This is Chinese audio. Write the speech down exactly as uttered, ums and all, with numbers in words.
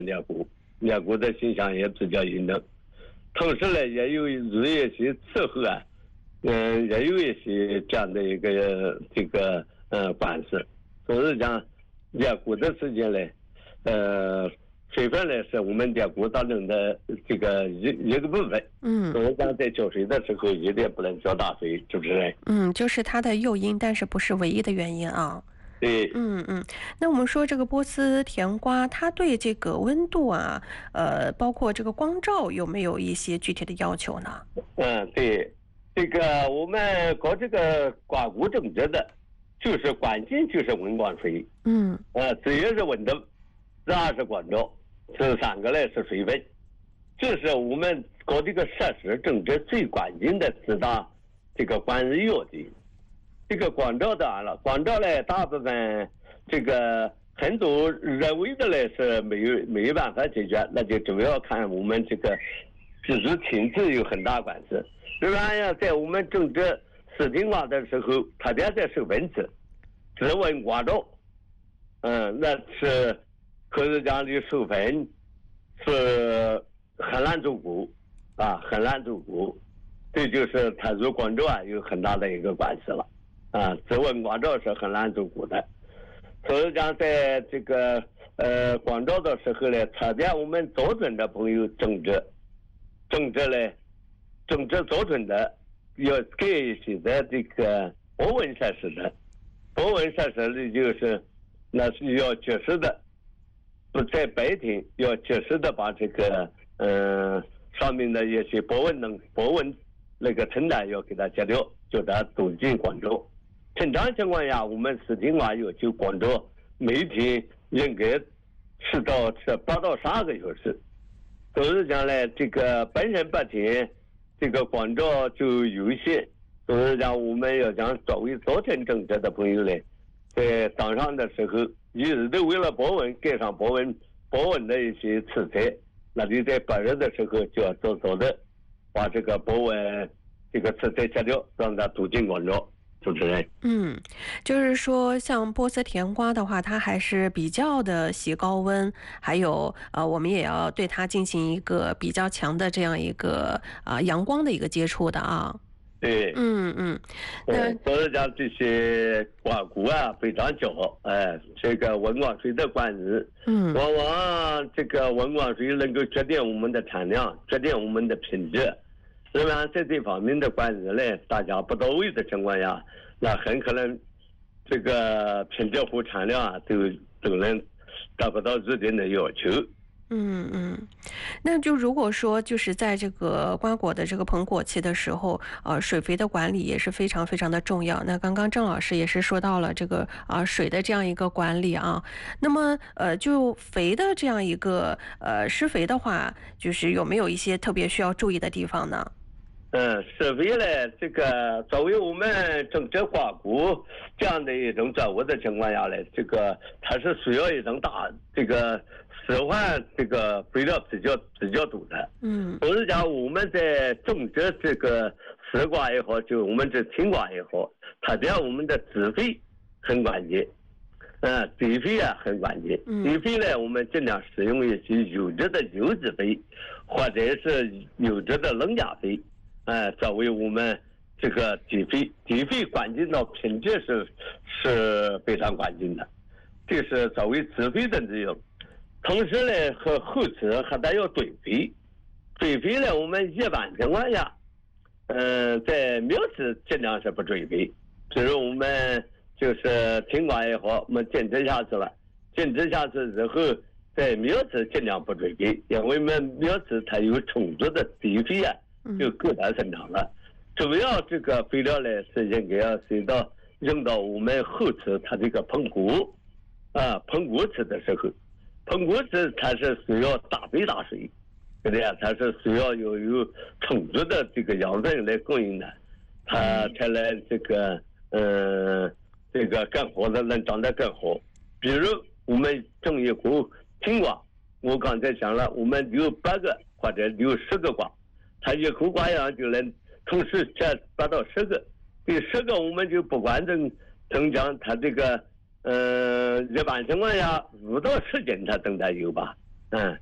两股，两股的形象也比较硬朗。同时呢，也有日月系伺候啊，嗯，也有一些这样的一个这个呃关系。所以讲，两股的时间呢，呃，水分呢是我们两股当中的这个一一个部分。 嗯， 所以讲在浇水的时候一定不能浇大水，是不是？ 嗯，就是它的诱因，但是不是唯一的原因啊。 对， 嗯嗯，那我们说这个波斯甜瓜，它对这个温度啊，呃，包括这个光照有没有一些具体的要求呢？ 嗯，对，这个我们搞这个瓜谷种植的，就是关键就是温光水。 嗯， 呃，第一是温度，第二是光照，第三个呢是水分。这是我们搞这个设施种植最关键的四大这个关键要点。这个光照当然了，光照呢大部分这个很多人为的呢是没有没有办法解决，那就主要看我们这个就是天气有很大关系。比方呀，在我们种植四天瓜的时候，特别在受蚊子，只闻光照，嗯，那是可是讲的授粉是很难做果啊，很难做果，这就是它与光照啊有很大的一个关系了。啊，只闻光照是很难做果的，所以讲在这个呃光照的时候呢，特别我们早春的朋友种植，种植呢，种植早春的要盖一些的这个保温设施的，保温设施的就是那是要及时的，不在白天要及时的把这个呃上面的一些保温能保温那个承担要给它截掉，叫它走进光照。正常情况下，我们四天瓜要求光照每天应该吃到吃八到十二个小时。所以讲呢，这个本身白天这个光照就有限，所以讲我们要讲作为早晨种植的朋友呢，在早上的时候，一直都为了保温盖上保温保温的一些器材，那就在白日的时候就要早早的把这个保温这个器材切掉，让它走进光照。主持人， 嗯，就是说，像波斯甜瓜的话，它还是比较的喜高温，还有呃，我们也要对它进行一个比较强的这样一个啊、呃、阳光的一个接触的啊。 对， 嗯嗯，那所以讲这些瓜谷啊非常骄傲，哎，这个温光水的管理， 嗯， 往往这个温光水能够决定我们的产量，决定我们的品质。虽然在这方面的管理呢，大家不到位的情况下，那很可能这个品质和产量啊都都能达不到预定的要求。 嗯嗯，那就如果说就是在这个瓜果的这个膨果期的时候，呃，水肥的管理也是非常非常的重要。那刚刚郑老师也是说到了这个啊、呃、水的这样一个管理啊。那么呃，就肥的这样一个呃施肥的话，就是有没有一些特别需要注意的地方呢？ 嗯，施肥呢，这个作为我们种植瓜谷这样的一种作物的情况下呢，这个它是需要一种大这个使唤这个肥料比较比较多的。 嗯， 所以讲我们在种植这个丝瓜也好，就我们这青瓜也好，特别我们的植肥很关键。嗯，堆肥啊很关键。堆肥呢，我们尽量使用一些有机的有机肥，或者是有机的农家肥。呃，作为我们这个底肥，底肥关键到品质是是非常关键的，这是作为植肥的内容。同时呢，和后期还得要堆肥，堆肥呢，我们一般情况下，嗯、呃，在苗时尽量是不堆肥，比如我们就是青瓜也好，我们坚持下去了，坚持下去之后，在苗时尽量不堆肥，因为我们苗时它有充足的底肥啊。就够它生长了。主要这个肥料呢是应该要随到用到我们后期它这个膨果啊，膨果期的时候，膨果期它是需要大杯大水，对不对？它是需要有有充足的这个养分来供应的，它才能这个嗯、呃、这个更好的能长得更好。比如我们种一股青瓜，我刚才讲了，我们有八个或者有十个瓜。它一口瓜秧就能同时结八到十个，第十个我们就不管增增强它这个，呃，一般情况下五到十斤它等它有吧， 嗯。